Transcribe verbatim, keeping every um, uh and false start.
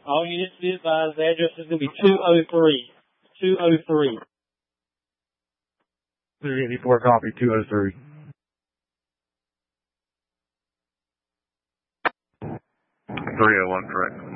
All units be advised, the address is going to be two oh three. two oh three. three eighty-four, copy, two oh three. three oh one, correct.